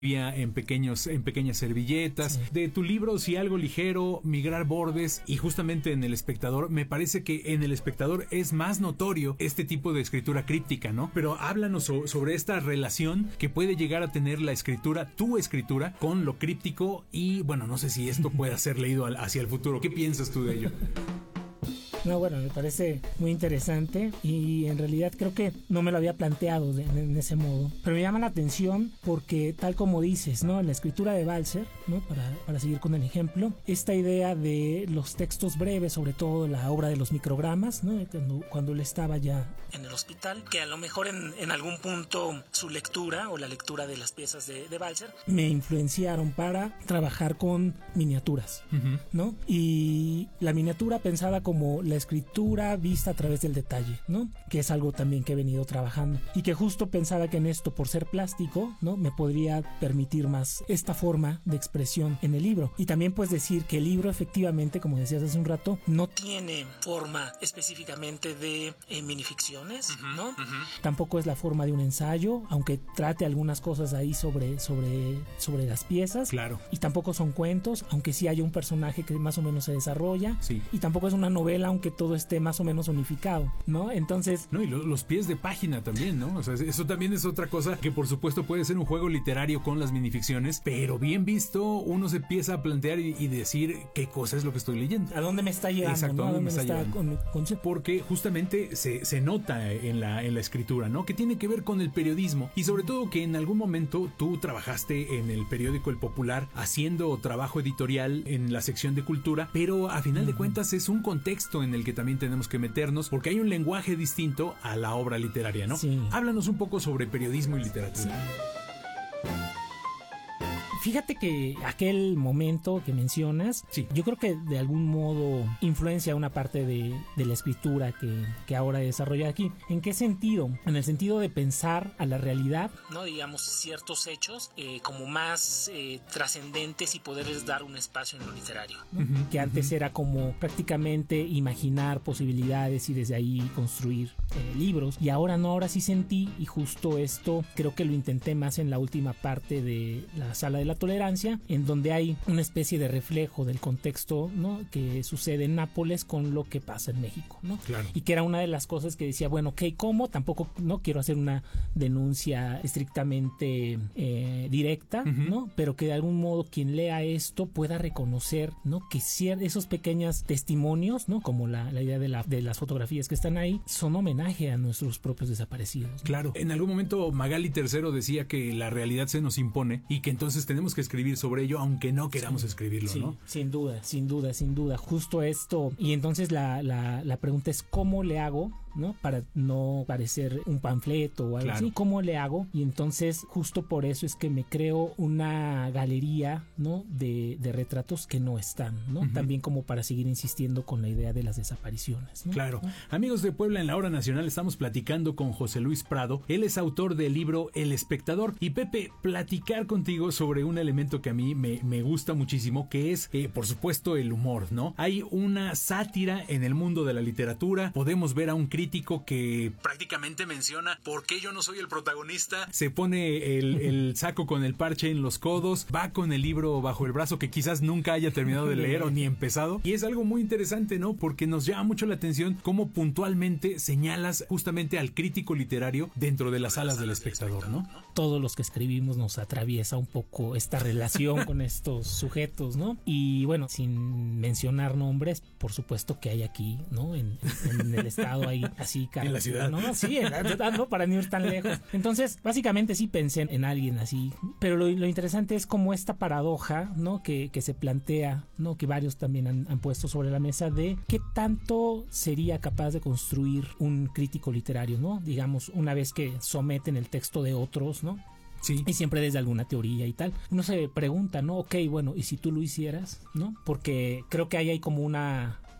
en pequeñas servilletas, de tu libro Si algo ligero, Migrar bordes, y justamente en El Espectador, me parece que en El Espectador es más notorio este tipo de escritura críptica, ¿no? Pero háblanos sobre esta relación que puede llegar a tener la escritura, tu escritura, con lo críptico, y bueno, no sé si esto pueda ser leído hacia el futuro. ¿Qué piensas tú de ello? No, bueno, me parece muy interesante y en realidad creo que no me lo había planteado en ese modo, pero me llama la atención porque tal como dices, ¿no? En la escritura de Balzer, ¿no? Para seguir con el ejemplo, esta idea de los textos breves, sobre todo la obra de los microgramas, ¿no? Cuando él estaba ya en el hospital, que a lo mejor en algún punto su lectura o la lectura de las piezas de Balzer me influenciaron para trabajar con miniaturas, ¿no? Y la miniatura pensada como la escritura vista a través del detalle, ¿no? Que es algo también que he venido trabajando y que justo pensaba que en esto, por ser plástico, ¿no? Me podría permitir más esta forma de expresión en el libro. Y también pues decir que el libro efectivamente, como decías hace un rato, no tiene forma específicamente de minificciones, ¿no? Tampoco es la forma de un ensayo, aunque trate algunas cosas ahí sobre las piezas. Claro. Y tampoco son cuentos, aunque sí haya un personaje que más o menos se desarrolla. Sí. Y tampoco es una novela, aunque todo esté más o menos unificado, ¿no? Entonces... No, y los pies de página también, ¿no? O sea, eso también es otra cosa que por supuesto puede ser un juego literario con las minificciones, pero bien visto uno se empieza a plantear y decir qué cosa es lo que estoy leyendo. ¿A dónde me está llevando? Exacto, ¿no? ¿a dónde me está llevando? Porque justamente se nota en la escritura, ¿no? Que tiene que ver con el periodismo y sobre todo que en algún momento tú trabajaste en el periódico El Popular haciendo trabajo editorial en la sección de cultura, pero a final de cuentas es un contexto en el que también tenemos que meternos porque hay un lenguaje distinto a la obra literaria, ¿no? Sí. Háblanos un poco sobre periodismo y literatura. Sí. Fíjate que aquel momento que mencionas, sí, yo creo que de algún modo influencia una parte de la escritura que ahora desarrolla aquí. ¿En qué sentido? En el sentido de pensar a la realidad, no digamos ciertos hechos como más trascendentes y poderles dar un espacio en lo literario, ¿no? Que antes era como prácticamente imaginar posibilidades y desde ahí construir libros, y ahora no, ahora sí sentí, y justo esto creo que lo intenté más en la última parte de la Sala de la Tolerancia, en donde hay una especie de reflejo del contexto, ¿no? Que sucede en Nápoles con lo que pasa en México, ¿no? Claro. Y que era una de las cosas que decía, bueno, ok, ¿cómo? Tampoco no quiero hacer una denuncia estrictamente directa, ¿no? Pero que de algún modo quien lea esto pueda reconocer, ¿no? Que esos pequeños testimonios, ¿no? Como la idea de las fotografías que están ahí, son homenaje a nuestros propios desaparecidos, ¿no? Claro. En algún momento Magali III decía que la realidad se nos impone y que entonces tenemos que escribir sobre ello aunque no queramos escribirlo, sí, ¿no? Sin duda, justo esto. Y entonces la pregunta es ¿cómo le hago, ¿no? Para no parecer un panfleto o algo así, ¿cómo le hago? Y entonces justo por eso es que me creo una galería, ¿no? De retratos que no están, ¿no? También como para seguir insistiendo con la idea de las desapariciones, ¿no? Claro. Amigos de Puebla, en la Hora Nacional estamos platicando con José Luis Prado. Él es autor del libro El Espectador. Y Pepe, platicar contigo sobre un elemento que a mí me gusta muchísimo, que es, por supuesto, el humor, ¿no? Hay una sátira en el mundo de la literatura. Podemos ver a un crítico que prácticamente menciona ¿por qué yo no soy el protagonista? Se pone el saco con el parche en los codos, va con el libro bajo el brazo que quizás nunca haya terminado de leer o ni empezado. Y es algo muy interesante, ¿no? Porque nos llama mucho la atención cómo puntualmente señalas justamente al crítico literario dentro de las salas del Espectador, ¿no? Todos los que escribimos nos atraviesa un poco esta relación con estos sujetos, ¿no? Y bueno, sin mencionar nombres, por supuesto que hay aquí, ¿no? En el estado hay así, en la ciudad, ¿no? Sí, no, para no ir tan lejos. Entonces, básicamente sí pensé en alguien así, pero lo interesante es como esta paradoja, ¿no? Que se plantea, ¿no? Que varios también han puesto sobre la mesa de qué tanto sería capaz de construir un crítico literario, ¿no? Digamos, una vez que someten el texto de otros, ¿no? Sí. Y siempre desde alguna teoría y tal. Uno se pregunta, ¿no? Ok, bueno, ¿y si tú lo hicieras? ¿No? Porque creo que ahí hay como una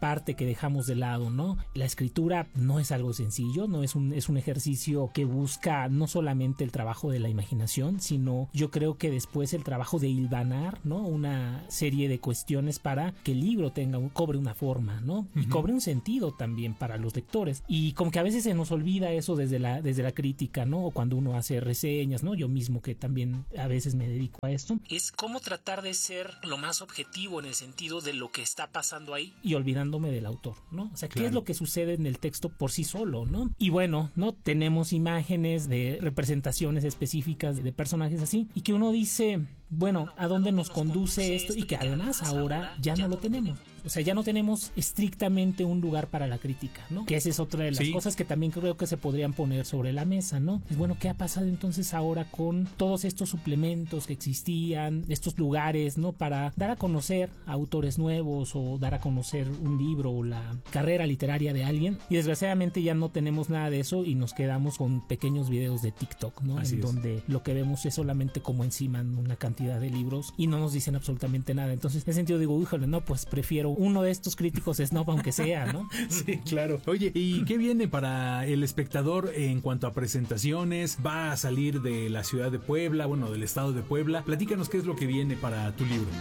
parte que dejamos de lado, ¿no? La escritura no es algo sencillo, no es un ejercicio que busca no solamente el trabajo de la imaginación, sino yo creo que después el trabajo de hilvanar, ¿no? Una serie de cuestiones para que el libro cobre una forma, ¿no? Y cobre un sentido también para los lectores. Y como que a veces se nos olvida eso desde la crítica, ¿no? O cuando uno hace reseñas, ¿no? Yo mismo que también a veces me dedico a esto. Es cómo tratar de ser lo más objetivo en el sentido de lo que está pasando ahí y olvidándome del autor, ¿no? O sea, ¿qué es lo que sucede en el texto por sí solo, ¿no? Y bueno, ¿no? Tenemos imágenes de representaciones específicas de personajes así y que uno dice, bueno, ¿a dónde nos conduce esto? Y que además ahora ya no lo tenemos. O sea, ya no tenemos estrictamente un lugar para la crítica, ¿no? Que esa es otra de las cosas que también creo que se podrían poner sobre la mesa, ¿no? Es bueno, ¿qué ha pasado entonces ahora con todos estos suplementos que existían, estos lugares, ¿no? Para dar a conocer a autores nuevos o dar a conocer un libro o la carrera literaria de alguien. Y desgraciadamente ya no tenemos nada de eso y nos quedamos con pequeños videos de TikTok, ¿no? En donde lo que vemos es solamente cómo enciman una cantidad de libros y no nos dicen absolutamente nada. Entonces, en ese sentido digo, híjole, no, pues prefiero uno de estos críticos snob aunque sea, ¿no? Sí, claro. Oye, ¿y qué viene para El Espectador en cuanto a presentaciones? ¿Va a salir de la ciudad de Puebla, bueno, del estado de Puebla? Platícanos qué es lo que viene para tu libro.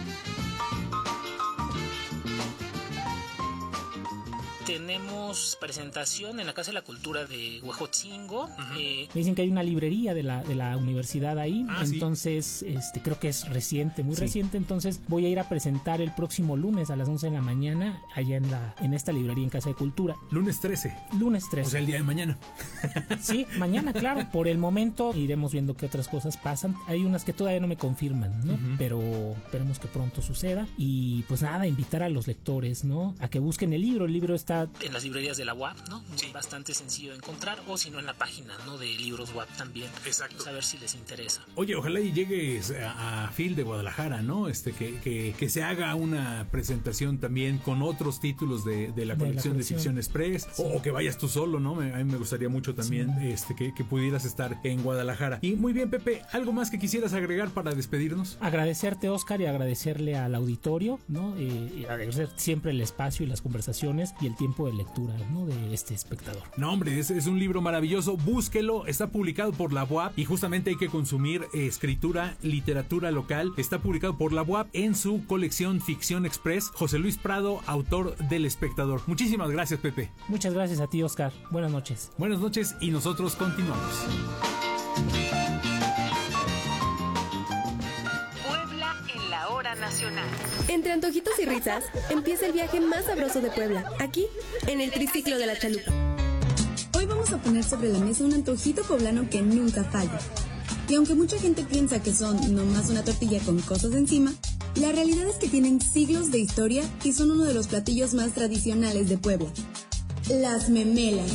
Tenemos presentación en la Casa de la Cultura de Huejotzingo. Me dicen que hay una librería de la universidad ahí. Entonces, creo que es reciente, muy reciente. Entonces, voy a ir a presentar el próximo lunes a las 11 de la mañana allá en esta librería en Casa de Cultura. Lunes 13. Lunes 13. O sea, el día de mañana. Sí, mañana, claro. Por el momento iremos viendo qué otras cosas pasan. Hay unas que todavía no me confirman, ¿no? Pero esperemos que pronto suceda. Y pues nada, invitar a los lectores, ¿no? A que busquen el libro. El libro está en las librerías de la UAP, ¿no? Bastante sencillo de encontrar, o si no en la página, ¿no? De Libros UAP también. Exacto. A ver si les interesa. Oye, ojalá y llegues a Phil de Guadalajara, ¿no? Que se haga una presentación también con otros títulos de la colección de Ficción Express, o que vayas tú solo, ¿no? A mí me gustaría mucho también que pudieras estar en Guadalajara. Y muy bien, Pepe, ¿algo más que quisieras agregar para despedirnos? Agradecerte, Oscar, y agradecerle al auditorio, ¿no? Y agradecer siempre el espacio y las conversaciones y el tiempo de lectura, ¿no? De este espectador. No, hombre, es un libro maravilloso, búsquelo, está publicado por la UAP y justamente hay que consumir escritura, literatura local. Está publicado por la UAP en su colección Ficción Express. José Luis Prado, autor del Espectador. Muchísimas gracias, Pepe. Muchas gracias a ti, Oscar. Buenas noches. Buenas noches y nosotros continuamos. Puebla en la hora nacional. Entre antojitos y risas, empieza el viaje más sabroso de Puebla, aquí, en el Triciclo de la Chalupa. Hoy vamos a poner sobre la mesa un antojito poblano que nunca falla. Y aunque mucha gente piensa que son nomás una tortilla con cosas encima, la realidad es que tienen siglos de historia y son uno de los platillos más tradicionales de Puebla. Las memelas.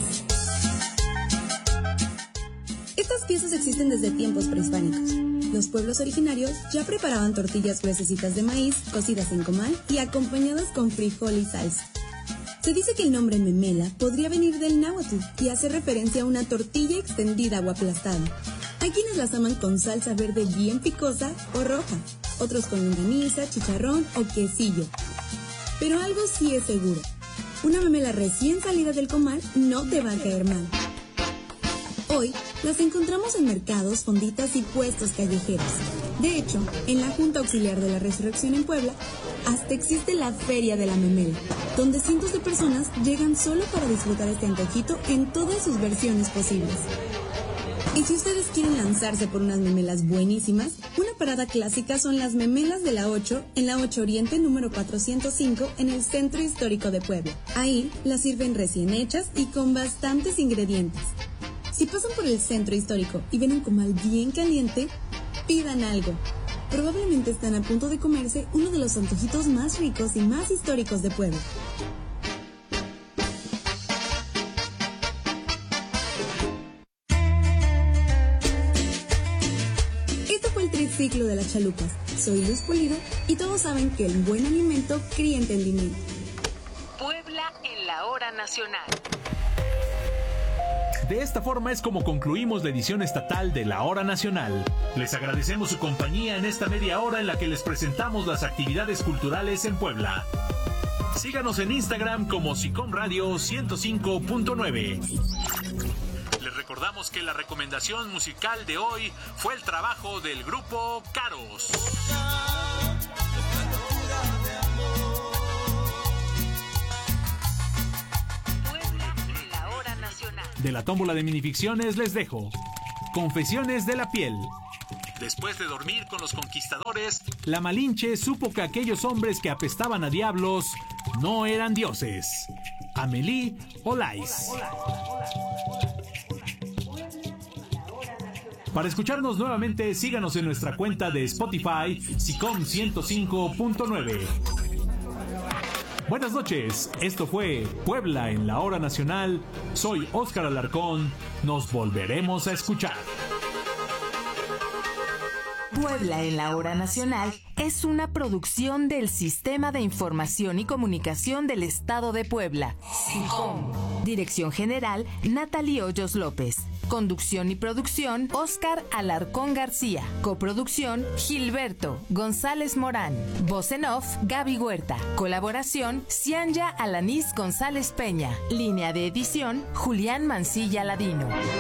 Estas piezas existen desde tiempos prehispánicos. Los pueblos originarios ya preparaban tortillas gruesecitas de maíz, cocidas en comal y acompañadas con frijol y salsa. Se dice que el nombre memela podría venir del náhuatl y hacer referencia a una tortilla extendida o aplastada. Hay quienes las aman con salsa verde bien picosa o roja, otros con longaniza, chicharrón o quesillo. Pero algo sí es seguro, una memela recién salida del comal no te va a caer mal. Hoy las encontramos en mercados, fonditas y puestos callejeros. De hecho, en la Junta Auxiliar de la Resurrección en Puebla, hasta existe la Feria de la Memela, donde cientos de personas llegan solo para disfrutar este antojito en todas sus versiones posibles. Y si ustedes quieren lanzarse por unas memelas buenísimas, una parada clásica son las memelas de la 8 en la 8 Oriente número 405 en el Centro Histórico de Puebla. Ahí las sirven recién hechas y con bastantes ingredientes. Si pasan por el Centro Histórico y ven un comal bien caliente, pidan algo. Probablemente están a punto de comerse uno de los antojitos más ricos y más históricos de Puebla. Este fue el Triciclo de las Chalupas. Soy Luz Pulido y todos saben que el buen alimento cría entendimiento. Puebla en la hora nacional. De esta forma es como concluimos la edición estatal de La Hora Nacional. Les agradecemos su compañía en esta media hora en la que les presentamos las actividades culturales en Puebla. Síganos en Instagram como SICOM Radio 105.9. Les recordamos que la recomendación musical de hoy fue el trabajo del grupo Caros. Puebla en la hora nacional. De la tómbola de minificciones les dejo Confesiones de la piel. Después de dormir con los conquistadores, la Malinche supo que aquellos hombres que apestaban a diablos no eran dioses. Amélie Olais. Para escucharnos nuevamente, síganos en nuestra cuenta de Spotify, SICOM 105.9. Buenas noches, esto fue Puebla en la hora nacional. Soy Óscar Alarcón, nos volveremos a escuchar. Puebla en la hora nacional es una producción del Sistema de Información y Comunicación del Estado de Puebla. SICOM. Dirección General, Natalie Hoyos López. Conducción y producción, Óscar Alarcón García. Coproducción, Gilberto González Morán. Voz en off, Gaby Huerta. Colaboración, Cianya Alanis González Peña. Línea de edición, Julián Mancilla Ladino.